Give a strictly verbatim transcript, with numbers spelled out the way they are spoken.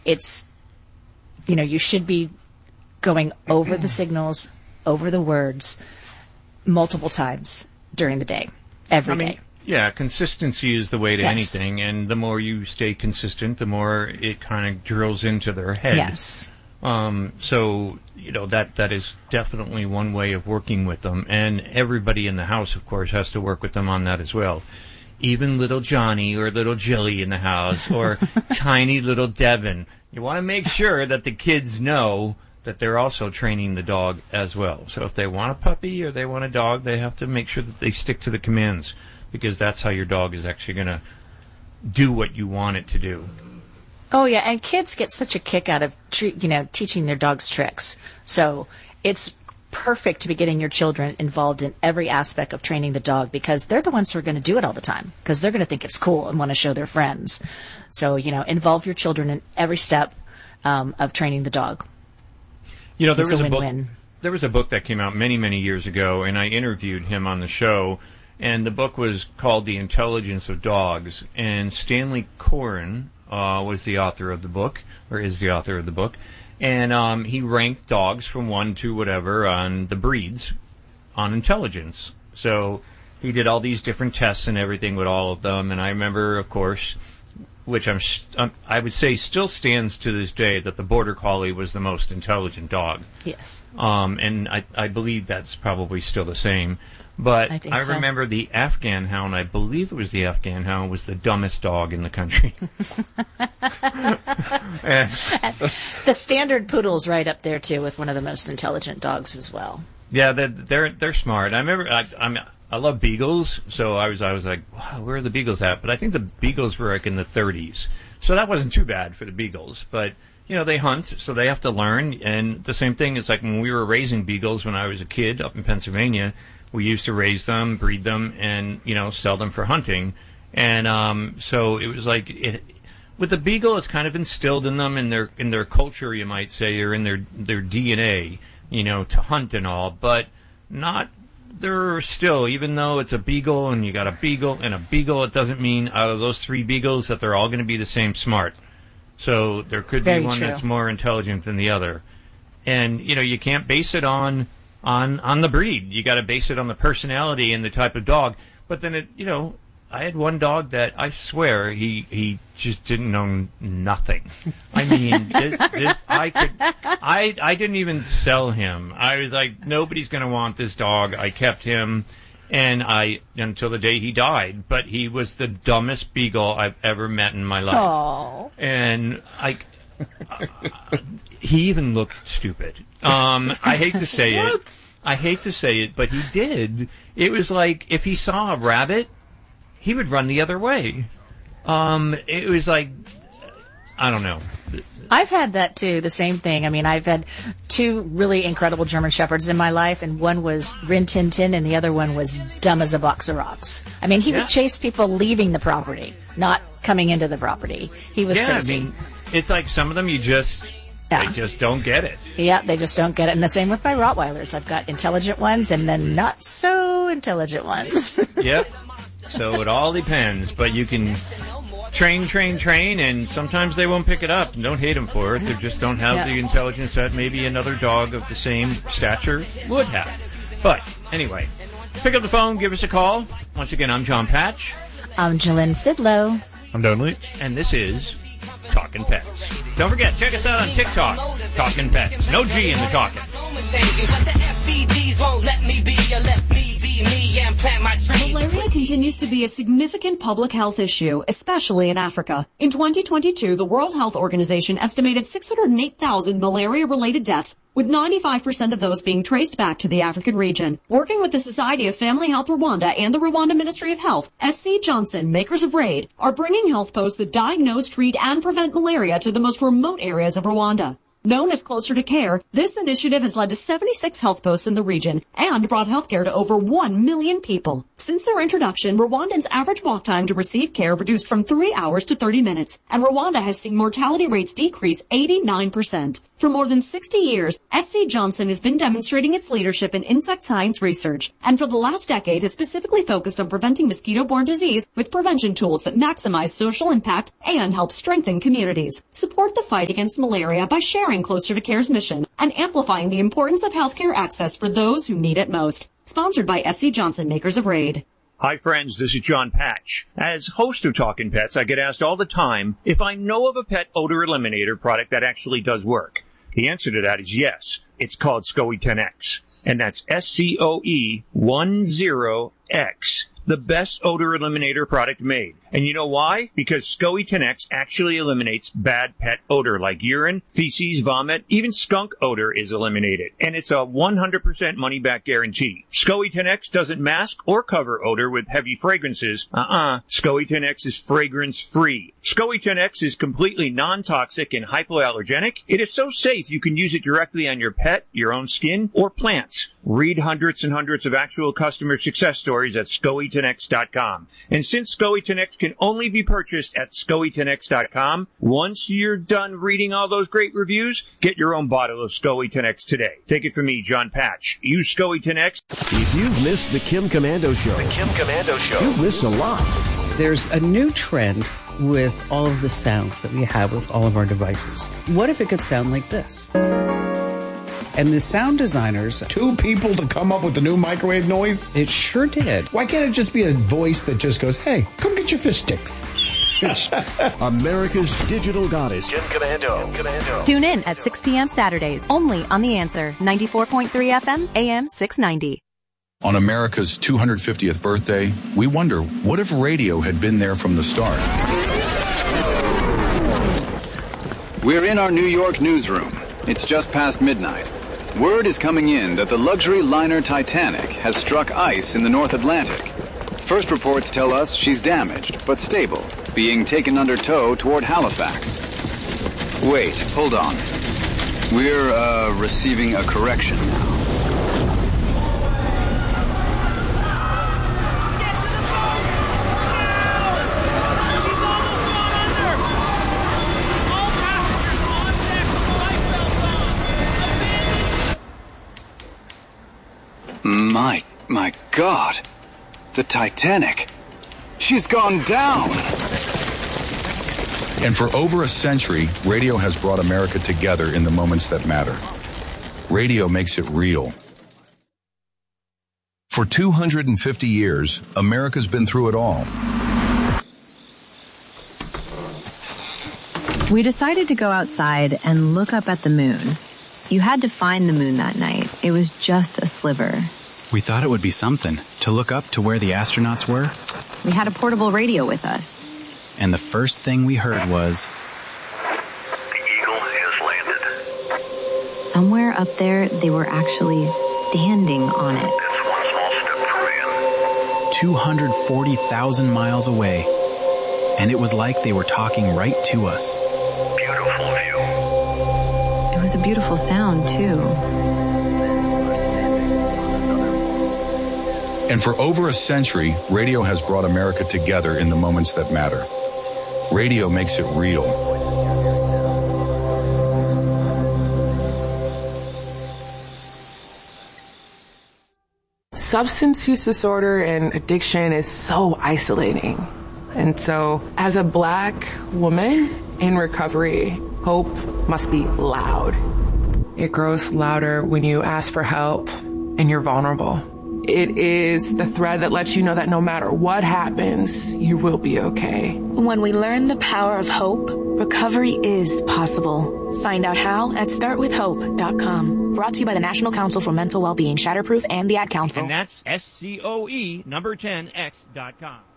it's, you know, you should be going over the signals, over the words, multiple times during the day, every I mean, day. Yeah, consistency is the way to Yes. anything, and the more you stay consistent, the more it kind of drills into their head. Yes. Um, so, you know, that, that is definitely one way of working with them, and everybody in the house, of course, has to work with them on that as well. Even little Johnny or little Jilly in the house, or tiny little Devin. You want to make sure that the kids know that they're also training the dog as well. So if they want a puppy or they want a dog, they have to make sure that they stick to the commands, because that's how your dog is actually going to do what you want it to do. Oh, yeah, and kids get such a kick out of, tre- you know, teaching their dogs tricks. So it's perfect to be getting your children involved in every aspect of training the dog, because they're the ones who are going to do it all the time, because they're going to think it's cool and want to show their friends. So, you know, involve your children in every step um, of training the dog. You know, there It's was a a book. win-win. There was a book that came out many, many years ago, and I interviewed him on the show. And the book was called The Intelligence of Dogs. And Stanley Coren uh, was the author of the book, or is the author of the book. And um, he ranked dogs from one to whatever on the breeds on intelligence. So he did all these different tests and everything with all of them. And I remember, of course, which I'm, um, I would say still stands to this day, that the Border Collie was the most intelligent dog. Yes. Um, and I, I believe that's probably still the same. But I, think I so. remember the Afghan Hound, I believe it was the Afghan Hound, was the dumbest dog in the country. And, The standard poodle's right up there, too, with one of the most intelligent dogs as well. yeah, they're, they're they're smart. I remember I I'm, I love beagles, so I was I was like, wow, where are the beagles at? But I think the beagles were like in the thirties, so that wasn't too bad for the beagles. But you know, they hunt, so they have to learn. And the same thing is like when we were raising beagles when I was a kid up in Pennsylvania. We used to raise them, breed them, and, you know, sell them for hunting. And um, so it was like, it, with the beagle, it's kind of instilled in them, in their in their culture, you might say, or in their, their D N A, you know, to hunt and all. But not, they're still, even though it's a beagle and you got a beagle and a beagle, it doesn't mean out of those three beagles that they're all going to be the same smart. So there could Very be one true. that's more intelligent than the other. And, you know, you can't base it on... on on the breed. You got to base it on the personality and the type of dog. But then, it, you know, I had one dog that I swear he he just didn't know nothing. I mean, this, this I could I I didn't even sell him. I was like, nobody's going to want this dog. I kept him, and I until the day he died. But he was the dumbest beagle I've ever met in my life. Aww. And I. uh, he even looked stupid. Um, I hate to say it. I hate to say it, but he did. It was like if he saw a rabbit, he would run the other way. Um, it was like, I don't know. I've had that too, the same thing. I mean, I've had two really incredible German Shepherds in my life, and one was Rin Tin Tin, and the other one was dumb as a box of rocks. I mean, he Yeah. would chase people leaving the property, not coming into the property. He was Yeah, crazy. I mean, it's like some of them you just, Yeah. they just don't get it. Yeah, they just don't get it. And the same with my Rottweilers. I've got intelligent ones and then not so intelligent ones. Yep. So it all depends, but you can train, train, train, and sometimes they won't pick it up. And don't hate them for it. They just don't have Yeah. the intelligence that maybe another dog of the same stature would have. But anyway, pick up the phone, give us a call. Once again, I'm John Patch. I'm Jalynn Sidlow. I'm Don Leach. And this is Talkin' Pets. Don't forget, check us out on TikTok, Talkin' Pets. No G in the talking. Malaria continues to be a significant public health issue, especially in Africa. In twenty twenty-two, the World Health Organization estimated six hundred eight thousand malaria-related deaths, with ninety-five percent of those being traced back to the African region. Working with the Society of Family Health Rwanda and the Rwanda Ministry of Health, S C Johnson, makers of RAID, are bringing health posts that diagnose, treat, and prevent malaria to the most remote areas of Rwanda. Known as Closer to Care, this initiative has led to seventy-six health posts in the region and brought healthcare to over one million people. Since their introduction, Rwandans' average walk time to receive care reduced from three hours to thirty minutes, and Rwanda has seen mortality rates decrease eighty-nine percent. For more than sixty years, S C. Johnson has been demonstrating its leadership in insect science research, and for the last decade has specifically focused on preventing mosquito-borne disease with prevention tools that maximize social impact and help strengthen communities. Support the fight against malaria by sharing Closer to Care's mission and amplifying the importance of healthcare access for those who need it most. Sponsored by S C. Johnson, makers of Raid. Hi friends, this is John Patch. As host of Talkin' Pets, I get asked all the time if I know of a pet odor eliminator product that actually does work. The answer to that is yes. It's called SCOE ten X. And that's S C O E ten X. The best odor eliminator product made. And you know why? Because SCOE ten X actually eliminates bad pet odor like urine, feces, vomit, even skunk odor is eliminated. And it's a one hundred percent money-back guarantee. SCOE ten X doesn't mask or cover odor with heavy fragrances. Uh-uh. SCOE ten X is fragrance-free. SCOE ten X is completely non-toxic and hypoallergenic. It is so safe you can use it directly on your pet, your own skin, or plants. Read hundreds and hundreds of actual customer success stories at SCOE ten X dot com. And since SCOE ten X can only be purchased at SCOE ten X dot com, once you're done reading all those great reviews, get your own bottle of SCOE ten X today. Take it from me, John Patch. Use SCOE ten X. If you've missed the Kim Komando Show, The Kim Komando Show, you've missed a lot. There's a new trend with all of the sounds that we have with all of our devices. What if it could sound like this? And the sound designers... Two people to come up with the new microwave noise? It sure did. Why can't it just be a voice that just goes, hey, come get your fish sticks? America's digital goddess. Kim Komando. Kim Komando. Tune in at six p.m. Saturdays, only on The Answer, ninety-four point three F M, A M six ninety. On America's two hundred fiftieth birthday, we wonder, what if radio had been there from the start? We're in our New York newsroom. It's just past midnight. Word is coming in that the luxury liner Titanic has struck ice in the North Atlantic. First reports tell us she's damaged, but stable, being taken under tow toward Halifax. Wait, hold on. We're, uh, receiving a correction now. My, my God. The Titanic. She's gone down. And for over a century, radio has brought America together in the moments that matter. Radio makes it real. For two hundred fifty years, America's been through it all. We decided to go outside and look up at the moon. You had to find the moon that night. It was just a sliver. We thought it would be something to look up to where the astronauts were. We had a portable radio with us. And the first thing we heard was... The Eagle has landed. Somewhere up there, they were actually standing on it. That's one small step for man. two hundred forty thousand miles away. And it was like they were talking right to us. Beautiful view. It was a beautiful sound, too. And for over a century, radio has brought America together in the moments that matter. Radio makes it real. Substance use disorder and addiction is so isolating. And so, as a Black woman in recovery, hope must be loud. It grows louder when you ask for help and you're vulnerable. It is the thread that lets you know that no matter what happens, you will be okay. When we learn the power of hope, recovery is possible. Find out how at start with hope dot com. Brought to you by the National Council for Mental Wellbeing, Shatterproof, and the Ad Council. And that's S C O E number ten X dot com.